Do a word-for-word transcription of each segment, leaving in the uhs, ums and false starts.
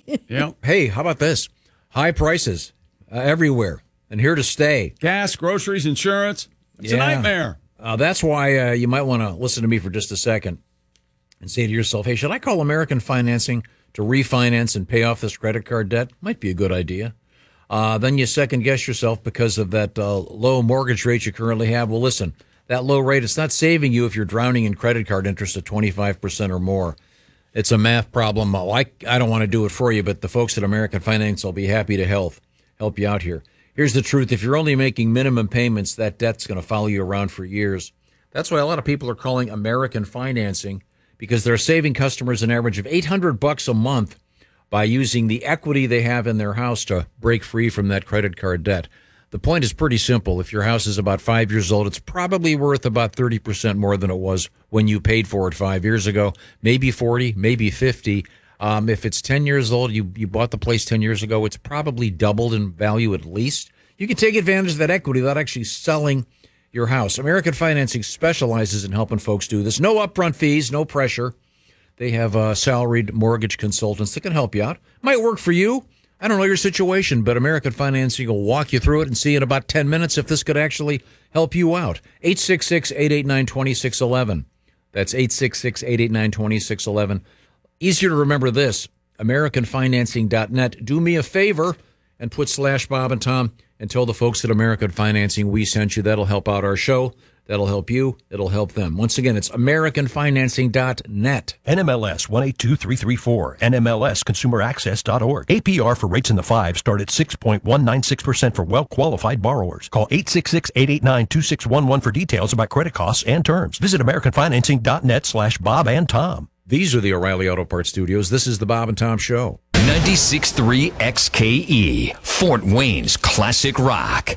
Yeah. Hey, how about this? High prices uh, everywhere and here to stay. Gas, groceries, insurance. It's yeah. a nightmare. Uh, that's why uh, you might want to listen to me for just a second and say to yourself, hey, should I call American Financing to refinance and pay off this credit card debt? Might be a good idea. Uh, then you second guess yourself because of that uh, low mortgage rate you currently have. Well, listen, that low rate, it's not saving you if you're drowning in credit card interest at twenty-five percent or more. It's a math problem. Oh, I, I don't want to do it for you, but the folks at American Finance will be happy to help, help you out here. Here's the truth. If you're only making minimum payments, that debt's going to follow you around for years. That's why a lot of people are calling American Financing, because they're saving customers an average of eight hundred bucks a month by using the equity they have in their house to break free from that credit card debt. The point is pretty simple. If your house is about five years old, it's probably worth about thirty percent more than it was when you paid for it five years ago, maybe forty, maybe fifty. Um, if it's ten years old, you, you bought the place ten years ago, it's probably doubled in value at least. You can take advantage of that equity without actually selling your house. American Financing specializes in helping folks do this. No upfront fees, no pressure. They have uh, salaried mortgage consultants that can help you out. Might work for you. I don't know your situation, but American Financing will walk you through it and see in about ten minutes if this could actually help you out. eight six six, eight eight nine, two six one one. That's eight six six, eight eight nine, two six one one. Easier to remember this, American Financing dot net. Do me a favor and put slash Bob and Tom and tell the folks at American Financing we sent you. That'll help out our show. That'll help you. It'll help them. Once again, it's American Financing dot net. N M L S one eight two three three four. N M L S consumer access dot org. A P R for rates in the five start at six point one nine six percent for well-qualified borrowers. Call eight six six, eight eight nine, two six one one for details about credit costs and terms. Visit American Financing dot net slash Bob and Tom. These are the O'Reilly Auto Parts Studios. This is the Bob and Tom Show. ninety-six point three X K E, Fort Wayne's classic rock.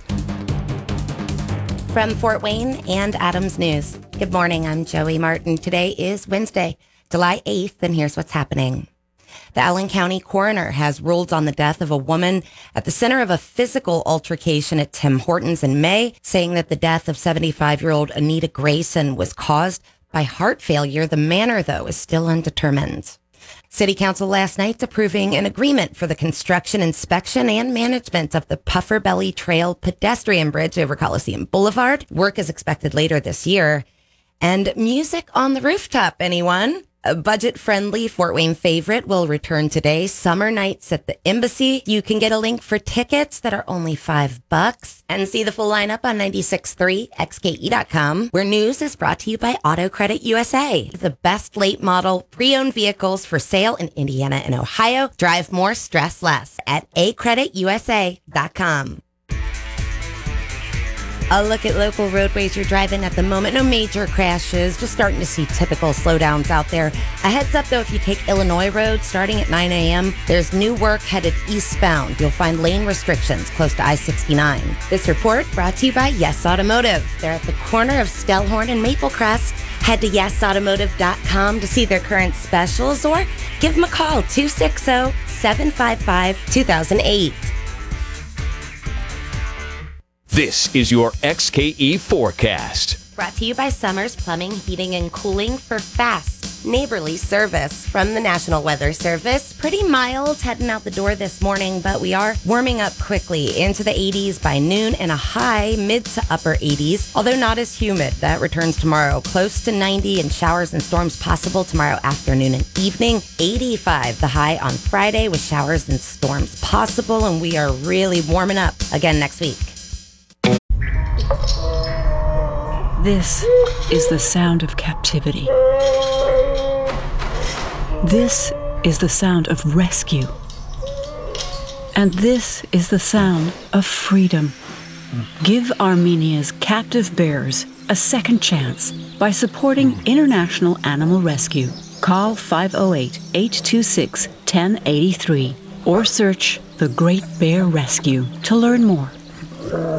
From Fort Wayne and Adams News. Good morning, I'm Joey Martin. Today is Wednesday, July eighth, and here's what's happening. The Allen County coroner has ruled on the death of a woman at the center of a physical altercation at Tim Hortons in May, saying that the death of seventy-five-year-old Anita Grayson was caused by heart failure. The manner, though, is still undetermined. City Council last night approving an agreement for the construction, inspection, and management of the Puffer Belly Trail pedestrian bridge over Coliseum Boulevard. Work is expected later this year. And music on the rooftop, anyone? A budget-friendly Fort Wayne favorite will return today. Summer Nights at the Embassy. You can get a link for tickets that are only five bucks. And see the full lineup on ninety-six point three X K E dot com, where news is brought to you by Auto Credit U S A. The best late model pre-owned vehicles for sale in Indiana and Ohio. Drive more, stress less at a credit u s a dot com. A look at local roadways you're driving at the moment. No major crashes, just starting to see typical slowdowns out there. A heads up, though, if you take Illinois Road starting at nine a.m., there's new work headed eastbound. You'll find lane restrictions close to I sixty-nine. This report brought to you by Yes Automotive. They're at the corner of Stellhorn and Maplecrest. Head to yes automotive dot com to see their current specials or give them a call, two six zero, seven five five, two thousand eight. This is your X K E forecast. Brought to you by Summers Plumbing, Heating, and Cooling for fast, neighborly service from the National Weather Service. Pretty mild heading out the door this morning, but we are warming up quickly into the eighties by noon and a high mid to upper eighties, although not as humid. That returns tomorrow. Close to ninety and showers and storms possible tomorrow afternoon and evening. eighty-five the high on Friday with showers and storms possible, and we are really warming up again next week. This is the sound of captivity. This is the sound of rescue. And this is the sound of freedom. Give Armenia's captive bears a second chance by supporting International Animal Rescue. Call five oh eight, eight two six, one oh eight three or search The Great Bear Rescue to learn more.